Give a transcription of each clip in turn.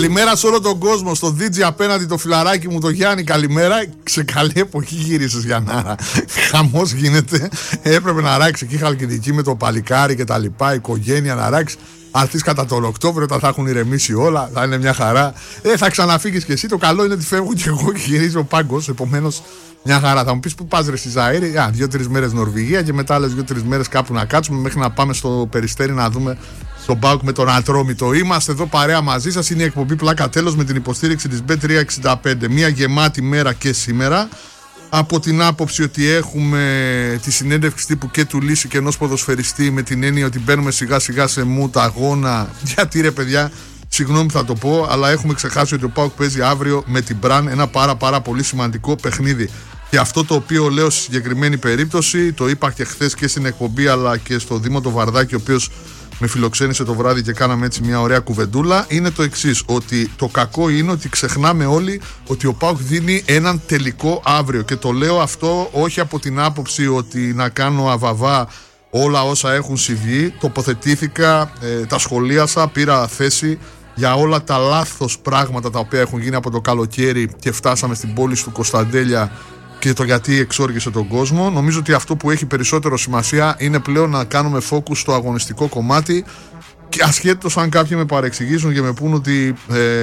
Καλημέρα σε όλο τον κόσμο. Στο DJ απέναντι το φιλαράκι μου, το Γιάννη, καλημέρα. Σε καλή εποχή γύρισες, Γιαννάρα. Χαμός γίνεται. Έπρεπε να ράξει εκεί Χαλκιδική με το παλικάρι και τα λοιπά. Οικογένεια να ράξει. Αρθείς κατά τον Οκτώβριο, όταν θα έχουν ηρεμήσει όλα, θα είναι μια χαρά. Θα ξαναφύγεις κι εσύ. Το καλό είναι ότι φεύγω κι εγώ και γυρίζει ο πάγκος. Επομένως, μια χαρά. Θα μου πεις που πας ρε στη Ζαΐρη. 2-3 μέρες Νορβηγία και μετά άλλες 2-3 μέρες κάπου να κάτσουμε μέχρι να πάμε στο Περιστέρι να δούμε στον ΠΑΟΚ με τον Ατρόμητο. Είμαστε εδώ παρέα μαζί σας. Είναι η εκπομπή Πλάκα Τέλος με την υποστήριξη της Bet365. Μια γεμάτη μέρα και σήμερα. Από την άποψη ότι έχουμε τη συνέντευξη τύπου και του Λύση και ενός ποδοσφαιριστή, με την έννοια ότι μπαίνουμε σιγά σιγά σε mood αγώνα. Γιατί ρε παιδιά, συγγνώμη θα το πω, αλλά έχουμε ξεχάσει ότι ο ΠΑΟΚ παίζει αύριο με την Μπραν, ένα πάρα πολύ σημαντικό παιχνίδι. Και αυτό το οποίο λέω στη συγκεκριμένη περίπτωση, το είπα και χθες και στην εκπομπή αλλά και στο Δήμο το Βαρδάκη, ο οποίος με φιλοξένησε το βράδυ και κάναμε έτσι μια ωραία κουβεντούλα, είναι το εξής, ότι το κακό είναι ότι ξεχνάμε όλοι ότι ο ΠΑΟΚ δίνει έναν τελικό αύριο, και το λέω αυτό όχι από την άποψη ότι να κάνω αβαβά όλα όσα έχουν συμβεί. Τοποθετήθηκα, τα σχολίασα, πήρα θέση για όλα τα λάθος πράγματα τα οποία έχουν γίνει από το καλοκαίρι και φτάσαμε στην πόλη του Κωνσταντέλια και το γιατί εξόργησε τον κόσμο. Νομίζω ότι αυτό που έχει περισσότερο σημασία είναι πλέον να κάνουμε focus στο αγωνιστικό κομμάτι, και ασχέτως αν κάποιοι με παρεξηγήσουν και με πούν ότι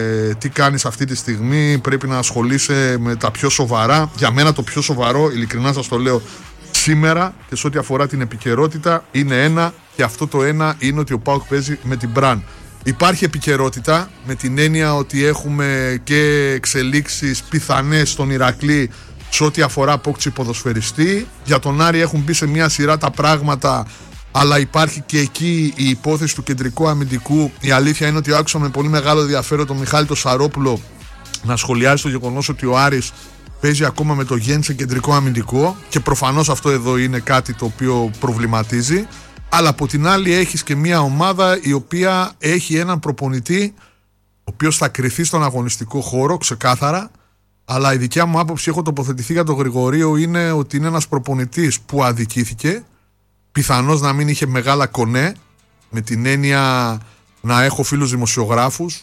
τι κάνεις αυτή τη στιγμή, πρέπει να ασχολείσαι με τα πιο σοβαρά. Για μένα το πιο σοβαρό, ειλικρινά σας το λέω σήμερα και σε ό,τι αφορά την επικαιρότητα, είναι ένα, και αυτό το ένα είναι ότι ο ΠΑΟΚ παίζει με την Μπραν. Υπάρχει επικαιρότητα με την έννοια ότι έχουμε και εξελίξεις πιθανές στον Ηρακλή σε ό,τι αφορά απόκτηση ποδοσφαιριστή. Για τον Άρη έχουν μπει σε μια σειρά τα πράγματα, αλλά υπάρχει και εκεί η υπόθεση του κεντρικού αμυντικού. Η αλήθεια είναι ότι άκουσα με πολύ μεγάλο ενδιαφέρον τον Μιχάλη τον Σαρόπουλο να σχολιάζει το γεγονός ότι ο Άρης παίζει ακόμα με το Γεν σε κεντρικό αμυντικό, και προφανώς αυτό εδώ είναι κάτι το οποίο προβληματίζει. Αλλά από την άλλη έχεις και μια ομάδα η οποία έχει έναν προπονητή ο οποίος θα κριθεί στον αγωνιστικό χώρο ξεκάθαρα. Αλλά η δικιά μου άποψη, έχω τοποθετηθεί για τον Γρηγορίου, είναι ότι είναι ένας προπονητής που αδικήθηκε. Πιθανώς να μην είχε μεγάλα κονέ, με την έννοια να έχω φίλους δημοσιογράφους,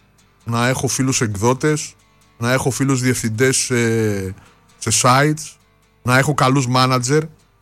να έχω φίλους εκδότες, να έχω φίλους διευθυντές σε sites, να έχω καλούς μάνατζερ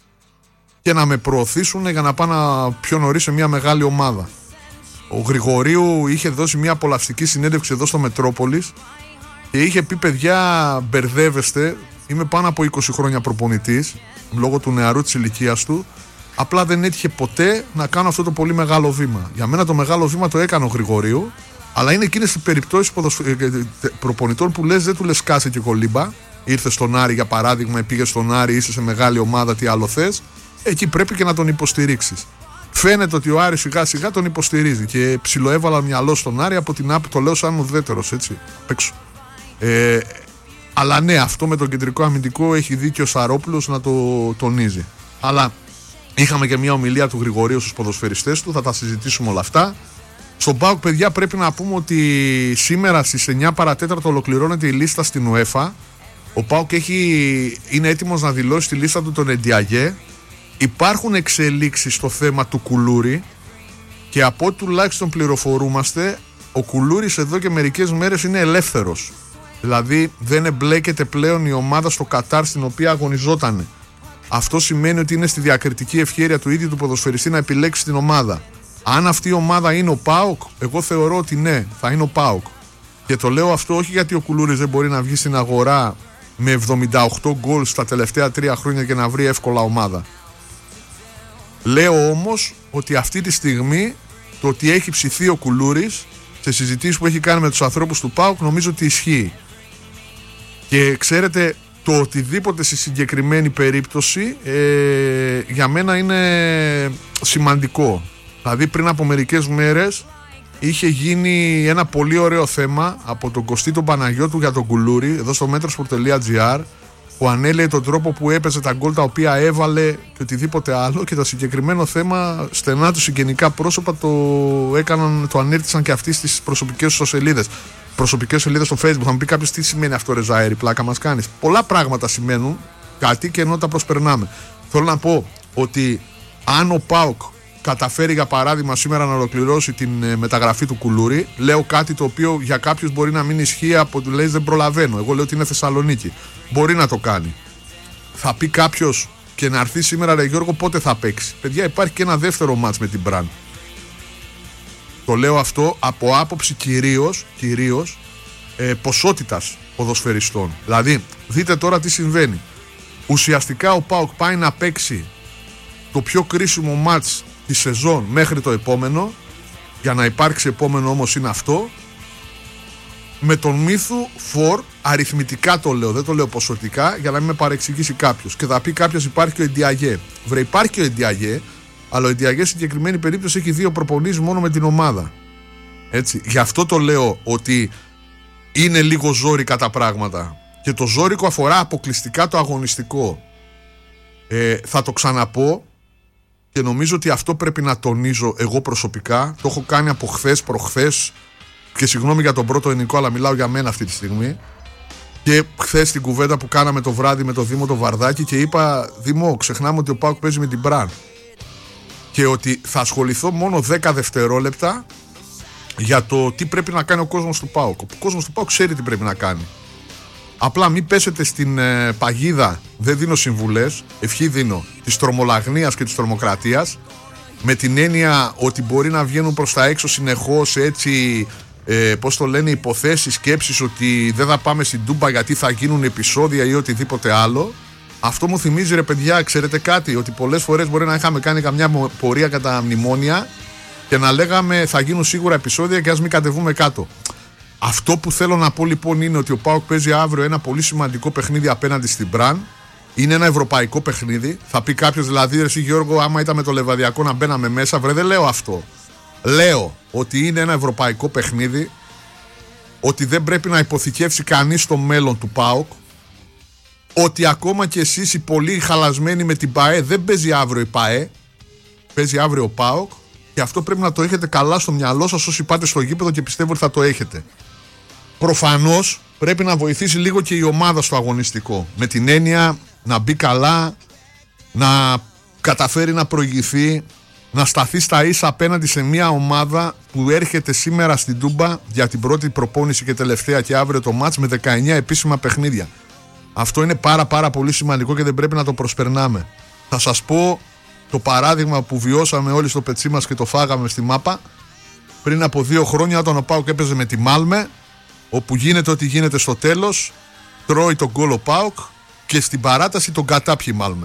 και να με προωθήσουν για να πάω πιο νωρίς σε μια μεγάλη ομάδα. Ο Γρηγορίου είχε δώσει μια απολαυστική συνέντευξη εδώ στο Μετρόπολης και είχε πει: παιδιά, μπερδεύεστε, είμαι πάνω από 20 χρόνια προπονητής λόγω του νεαρού της ηλικίας του, απλά δεν έτυχε ποτέ να κάνω αυτό το πολύ μεγάλο βήμα. Για μένα το μεγάλο βήμα το έκανε ο Γρηγορίου, αλλά είναι εκείνες οι περιπτώσεις προπονητών που λες, δεν του λες κάσε και κολύμπα. Ήρθε στον Άρη για παράδειγμα, πήγε στον Άρη, είσαι σε μεγάλη ομάδα, τι άλλο θες. Εκεί πρέπει και να τον υποστηρίξεις. Φαίνεται ότι ο Άρης σιγά σιγά τον υποστηρίζει και ψιλοέβαλα μυαλό στον Άρη από την άπη, το λέω σαν ουδέτερος, έτσι, απ' έξω. Αλλά ναι, αυτό με τον κεντρικό αμυντικό έχει δίκιο ο Σαρόπουλος να το τονίζει. Αλλά είχαμε και μια ομιλία του Γρηγορίου στους ποδοσφαιριστές του, θα τα συζητήσουμε όλα αυτά. Στον ΠΑΟΚ, παιδιά, πρέπει να πούμε ότι σήμερα στις 9 παρατέταρτο ολοκληρώνεται η λίστα στην UEFA. Ο ΠΑΟΚ είναι έτοιμος να δηλώσει τη λίστα του τον Εντιαγέ. Υπάρχουν εξελίξεις στο θέμα του Κουλούρη και από ό,τι τουλάχιστον πληροφορούμαστε, ο Κουλούρης εδώ και μερικές μέρες είναι ελεύθερος. Δηλαδή δεν εμπλέκεται πλέον η ομάδα στο Κατάρ στην οποία αγωνιζόταν. Αυτό σημαίνει ότι είναι στη διακριτική ευχέρεια του ίδιου του ποδοσφαιριστή να επιλέξει την ομάδα. Αν αυτή η ομάδα είναι ο ΠΑΟΚ, εγώ θεωρώ ότι ναι, θα είναι ο ΠΑΟΚ. Και το λέω αυτό όχι γιατί ο Κουλούρης δεν μπορεί να βγει στην αγορά με 78 γκολ στα τελευταία 3 χρόνια και να βρει εύκολα ομάδα. Λέω όμως ότι αυτή τη στιγμή το ότι έχει ψηθεί ο Κουλούρης σε συζητήσεις που έχει κάνει με τους ανθρώπους του ΠΑΟΚ νομίζω ότι ισχύει. Και ξέρετε, το οτιδήποτε στη συγκεκριμένη περίπτωση για μένα είναι σημαντικό. Δηλαδή πριν από μερικές μέρες είχε γίνει ένα πολύ ωραίο θέμα από τον Κωστή τον Παναγιώτου για τον Κουλούρη εδώ στο metrosport.gr, που ανέλυε τον τρόπο που έπαιζε, τα γκολ τα οποία έβαλε και οτιδήποτε άλλο, και το συγκεκριμένο θέμα στενά του συγγενικά πρόσωπα το ανέρτησαν και αυτοί στις προσωπικές τους σελίδες. Προσωπικές σελίδες στο Facebook. Θα μου πει κάποιος τι σημαίνει αυτό, ρε Ζαΐρη, πλάκα μας κάνεις. Πολλά πράγματα σημαίνουν κάτι και ενώ τα προσπερνάμε. Θέλω να πω ότι αν ο ΠΑΟΚ καταφέρει για παράδειγμα σήμερα να ολοκληρώσει την μεταγραφή του Κουλούρη. Λέω κάτι το οποίο για κάποιους μπορεί να μην ισχύει, από του λέει δεν προλαβαίνω. Εγώ λέω ότι είναι Θεσσαλονίκη. Μπορεί να το κάνει. Θα πει κάποιος και να έρθει σήμερα, ρε Γιώργο, πότε θα παίξει. Παιδιά, υπάρχει και ένα δεύτερο μάτς με την Μπραν. Το λέω αυτό από άποψη κυρίως ποσότητας ποδοσφαιριστών. Δηλαδή, δείτε τώρα τι συμβαίνει. Ουσιαστικά ο ΠΑΟΚ πάει να παίξει το πιο κρίσιμο μάτς τη σεζόν μέχρι το επόμενο. Για να υπάρξει επόμενο όμως είναι αυτό. Με τον Μίθου φορ, αριθμητικά το λέω, δεν το λέω ποσοτικά, για να μην με παρεξηγήσει κάποιος. Και θα πει κάποιος υπάρχει και ο Εντιαγέ. Βρε, υπάρχει και ο Εντιαγέ, αλλά ο Εντιαγέ στην συγκεκριμένη περίπτωση έχει 2 προπονήσεις μόνο με την ομάδα. Έτσι. Γι' αυτό το λέω ότι είναι λίγο ζόρικα τα πράγματα. Και το ζόρικο αφορά αποκλειστικά το αγωνιστικό. Θα το ξαναπώ και νομίζω ότι αυτό πρέπει να τονίζω εγώ προσωπικά. Το έχω κάνει από χθες, προχθές, και συγγνώμη για τον πρώτο ελληνικό, αλλά μιλάω για μένα αυτή τη στιγμή. Και χθες την κουβέντα που κάναμε το βράδυ με τον Δήμο το Βαρδάκη και είπα, Δήμο, ξεχνάμε ότι ο ΠΑΟΚ παίζει με την Μπραν. Και ότι θα ασχοληθώ μόνο 10 δευτερόλεπτα για το τι πρέπει να κάνει ο κόσμος του ΠΑΟΚ. Ο κόσμος του ΠΑΟΚ ξέρει τι πρέπει να κάνει. Απλά μην πέσετε στην παγίδα, δεν δίνω συμβουλές, ευχή δίνω, της τρομολαγνίας και της τρομοκρατίας, με την έννοια ότι μπορεί να βγαίνουν προς τα έξω συνεχώς έτσι, πώς το λένε, υποθέσεις, σκέψεις ότι δεν θα πάμε στην Τούμπα γιατί θα γίνουν επεισόδια ή οτιδήποτε άλλο. Αυτό μου θυμίζει, ρε παιδιά, ξέρετε κάτι, ότι πολλές φορές μπορεί να είχαμε κάνει καμιά πορεία κατά μνημόνια και να λέγαμε θα γίνουν σίγουρα επεισόδια και ας μην κατεβούμε κάτω. Αυτό που θέλω να πω λοιπόν είναι ότι ο ΠΑΟΚ παίζει αύριο ένα πολύ σημαντικό παιχνίδι απέναντι στην Μπραν. Είναι ένα ευρωπαϊκό παιχνίδι. Θα πει κάποιος δηλαδή, εσύ Γιώργο, άμα ήταν με το Λεβαδιακό να μπαίναμε μέσα. Βρε, δεν λέω αυτό. Λέω ότι είναι ένα ευρωπαϊκό παιχνίδι. Ότι δεν πρέπει να υποθηκεύσει κανείς το μέλλον του ΠΑΟΚ. Ότι ακόμα και εσείς οι πολύ χαλασμένοι με την ΠΑΕ, δεν παίζει αύριο η ΠΑΕ. Παίζει αύριο ο ΠΑΟΚ. Και αυτό πρέπει να το έχετε καλά στο μυαλό σας όσοι πάτε στο γήπεδο και πιστεύω ότι θα το έχετε. Προφανώς πρέπει να βοηθήσει λίγο και η ομάδα στο αγωνιστικό. Με την έννοια να μπει καλά, να καταφέρει να προηγηθεί, να σταθεί στα ίσα απέναντι σε μια ομάδα που έρχεται σήμερα στην Τούμπα για την πρώτη προπόνηση και τελευταία και αύριο το μάτς με 19 επίσημα παιχνίδια. Αυτό είναι πάρα πολύ σημαντικό και δεν πρέπει να το προσπερνάμε. Θα σας πω το παράδειγμα που βιώσαμε όλοι στο πετσί μας και το φάγαμε στη μάπα πριν από 2 χρόνια όταν ο ΠΑΟΚ έπαιζε με τη Μάλμε, όπου γίνεται ό,τι γίνεται στο τέλος, τρώει τον γκολ ο ΠΑΟΚ και στην παράταση τον κατάπιει Μάλμε.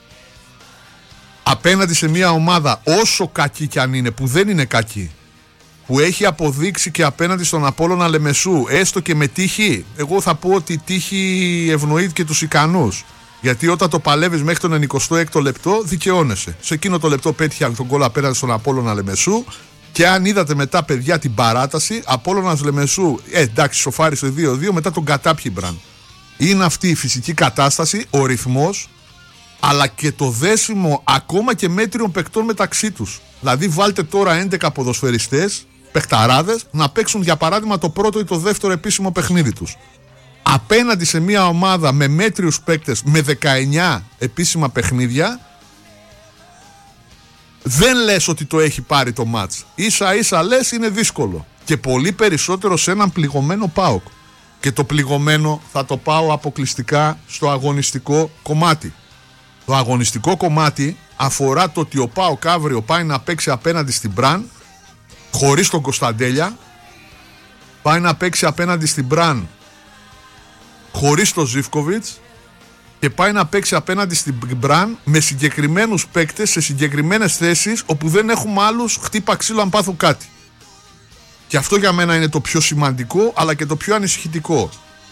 Απέναντι σε μια ομάδα όσο κακή κι αν είναι, που δεν είναι κακή, που έχει αποδείξει και απέναντι στον Απόλλωνα Λεμεσού, έστω και με τύχη, εγώ θα πω ότι η τύχη ευνοεί και τους ικανούς. Γιατί όταν το παλεύεις μέχρι τον 96ο λεπτό, δικαιώνεσαι. Σε εκείνο το λεπτό πέτυχε τον γκολ απέναντι στον Απόλλωνα Λεμεσού. Και αν είδατε μετά, παιδιά, την παράταση, Απόλλωνας Λεμεσού, εντάξει, σοφάρισε 2-2, μετά τον κατάπιε Μπραν. Είναι αυτή η φυσική κατάσταση, ο ρυθμός, αλλά και το δέσιμο ακόμα και μέτριων παικτών μεταξύ τους. Δηλαδή, βάλτε τώρα 11 ποδοσφαιριστές, παιχταράδες, να παίξουν για παράδειγμα το πρώτο ή το δεύτερο επίσημο παιχνίδι τους. Απέναντι σε μια ομάδα με μέτριους παίκτες με 19 επίσημα παιχνίδια, δεν λες ότι το έχει πάρει το μάτς. Ίσα ίσα λες είναι δύσκολο. Και πολύ περισσότερο σε έναν πληγωμένο ΠΑΟΚ. Και το πληγωμένο θα το πάω αποκλειστικά στο αγωνιστικό κομμάτι. Το αγωνιστικό κομμάτι αφορά το ότι ο ΠΑΟΚ αύριο πάει να παίξει απέναντι στην Μπραν χωρίς τον Κωνσταντέλια. Πάει να παίξει απέναντι στην Μπραν χωρίς τον Ζίβκοβιτς και πάει να παίξει απέναντι στην Μπραν με συγκεκριμένους παίκτες σε συγκεκριμένες θέσεις όπου δεν έχουμε άλλους χτύπα ξύλο αν πάθουν κάτι. Και αυτό για μένα είναι το πιο σημαντικό αλλά και το πιο ανησυχητικό.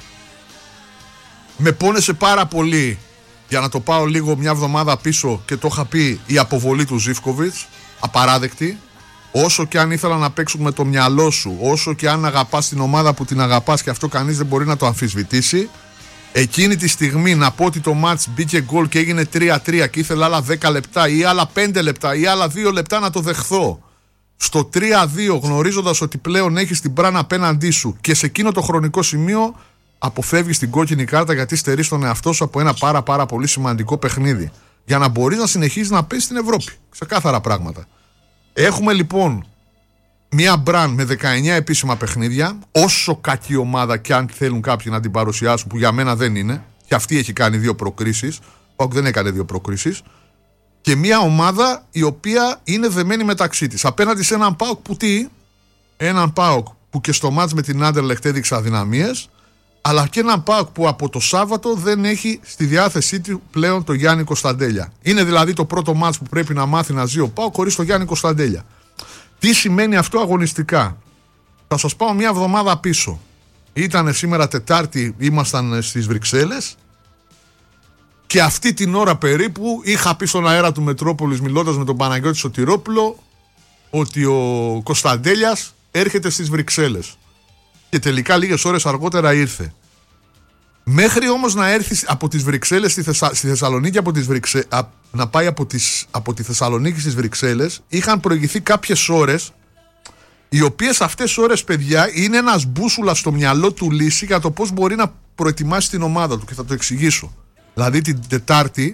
Με πόνεσε πάρα πολύ, για να το πάω λίγο μια εβδομάδα πίσω και το είχα πει, η αποβολή του Ζίβκοβιτς, απαράδεκτη. Όσο και αν ήθελα να παίξουν με το μυαλό σου, όσο και αν αγαπάς την ομάδα που την αγαπάς και αυτό κανείς δεν μπορεί να το αμφισβητήσει, εκείνη τη στιγμή να πω ότι το μάτς μπήκε γκολ και έγινε 3-3 και ήθελα άλλα 10 λεπτά ή άλλα 5 λεπτά ή άλλα 2 λεπτά να το δεχθώ. Στο 3-2 γνωρίζοντας ότι πλέον έχεις την Μπραν απέναντί σου και σε εκείνο το χρονικό σημείο αποφεύγεις την κόκκινη κάρτα γιατί στερείς τον εαυτό σου από ένα πάρα πολύ σημαντικό παιχνίδι. Για να μπορείς να συνεχίσεις να παίζεις στην Ευρώπη. Ξεκάθαρα πράγματα. Έχουμε λοιπόν μία Μπραν με 19 επίσημα παιχνίδια, όσο κακή ομάδα και αν θέλουν κάποιοι να την παρουσιάσουν, που για μένα δεν είναι, και αυτή έχει κάνει 2 προκρίσεις, ο ΠΑΟΚ δεν έκανε 2 προκρίσεις, και μία ομάδα η οποία είναι δεμένη μεταξύ της. Απέναντι σε έναν ΠΑΟΚ που έναν ΠΑΟΚ που και στο μάτς με την Άντερλεχτ έδειξε αδυναμίες, αλλά και έναν ΠΑΟΚ που από το Σάββατο δεν έχει στη διάθεσή του πλέον το Γιάννη Κωνσταντέλια. Είναι δηλαδή το πρώτο μάτς που πρέπει να μάθει να ζει ο ΠΑΟΚ χωρίς το Γιάννη Κωνσταντέλια. Τι σημαίνει αυτό αγωνιστικά? Θα σας πάω μια εβδομάδα πίσω. Ήταν σήμερα Τετάρτη, ήμασταν στις Βρυξέλλες και αυτή την ώρα περίπου είχα πει στον αέρα του Μετρόπολης, μιλώντας με τον Παναγιώτη Σωτηρόπουλο, ότι ο Κωνσταντέλιας έρχεται στις Βρυξέλλες. Και τελικά λίγες ώρες αργότερα ήρθε. Μέχρι όμως να έρθει από τις Βρυξέλλες στη Θεσσαλονίκη, να πάει από τη Θεσσαλονίκη στις Βρυξέλλες, είχαν προηγηθεί κάποιες ώρες, οι οποίες αυτές ώρες, παιδιά, είναι ένας μπούσουλας στο μυαλό του Λύση για το πώς μπορεί να προετοιμάσει την ομάδα του, και θα το εξηγήσω. Δηλαδή την Τετάρτη,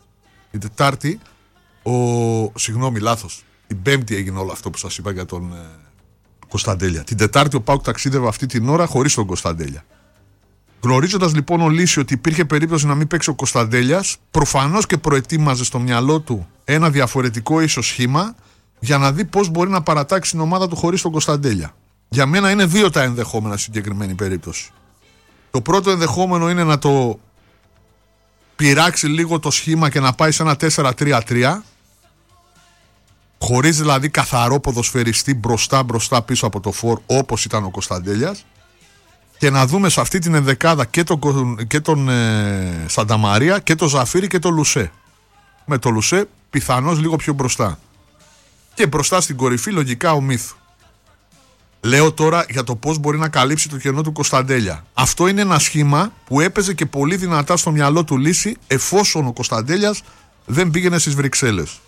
συγγνώμη, λάθος, την Πέμπτη έγινε όλο αυτό που σας είπα για τον Κωνσταντέλια. Την Τετάρτη ο ΠΑΟΚ ταξίδευε αυτή την ώρα χωρίς τον Κωνσταντέλια. Γνωρίζοντας λοιπόν ο Λύση ότι υπήρχε περίπτωση να μην παίξει ο Κωνσταντέλιας, προφανώς και προετοίμαζε στο μυαλό του ένα διαφορετικό ίσως σχήμα για να δει πώς μπορεί να παρατάξει την ομάδα του χωρίς τον Κωνσταντέλια. Για μένα είναι 2 τα ενδεχόμενα στη συγκεκριμένη περίπτωση. Το πρώτο ενδεχόμενο είναι να το πειράξει λίγο το σχήμα και να πάει σε ένα 4-3-3, χωρίς δηλαδή καθαρό ποδοσφαιριστή μπροστά πίσω από το φορ όπως ήταν ο Κωνσταντέλιας, και να δούμε σε αυτή την ενδεκάδα και τον Σανταμαρία και τον Ζαφύρι και τον Λουσέ. Με τον Λουσέ πιθανώς λίγο πιο μπροστά. Και μπροστά στην κορυφή λογικά ο Μύθου. Λέω τώρα για το πώς μπορεί να καλύψει το κενό του Κωνσταντέλια. Αυτό είναι ένα σχήμα που έπαιζε και πολύ δυνατά στο μυαλό του Λύση, εφόσον ο Κωνσταντέλιας δεν πήγαινε στις Βρυξέλλες.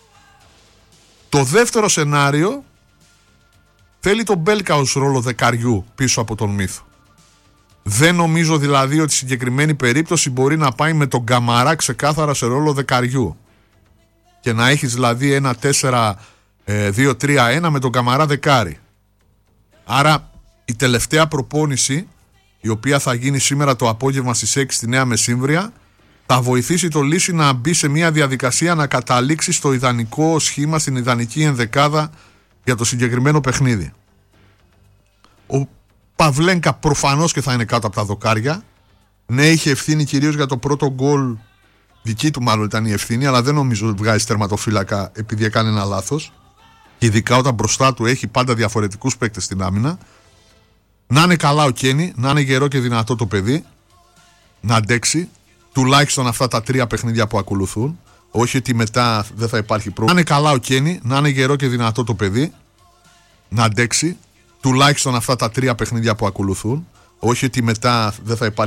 Το δεύτερο σενάριο θέλει τον Μπέλκα ως ρόλο δεκαριού πίσω από τον Μύθο. Δεν νομίζω δηλαδή ότι η συγκεκριμένη περίπτωση μπορεί να πάει με τον Καμαρά ξεκάθαρα σε ρόλο δεκαριού και να έχεις δηλαδή ένα 4-2-3-1 με τον Καμαρά δεκάρι. Άρα η τελευταία προπόνηση, η οποία θα γίνει σήμερα το απόγευμα στις 6 στη Νέα Μεσύμβρια, θα βοηθήσει το Λύση να μπει σε μια διαδικασία να καταλήξει στο ιδανικό σχήμα, στην ιδανική ενδεκάδα για το συγκεκριμένο παιχνίδι. Ο Παυλένκα προφανώς και θα είναι κάτω από τα δοκάρια. Ναι, είχε ευθύνη κυρίως για το πρώτο γκολ, δική του μάλλον ήταν η ευθύνη, αλλά δεν νομίζω ότι βγάζει τερματοφύλακα επειδή έκανε ένα λάθος. Ειδικά όταν μπροστά του έχει πάντα διαφορετικούς παίκτες στην άμυνα. Να είναι καλά ο Κένι, να είναι γερό και δυνατό το παιδί, να αντέξει τουλάχιστον αυτά τα 3 παιχνίδια που ακολουθούν. Όχι ότι μετά δεν θα υπάρχει πρόβλημα. Να είναι καλά ο Κένι, να είναι γερό και δυνατό το παιδί, να αντέξει τουλάχιστον αυτά τα 3 παιχνίδια που ακολουθούν. Όχι ότι μετά δεν θα υπάρχει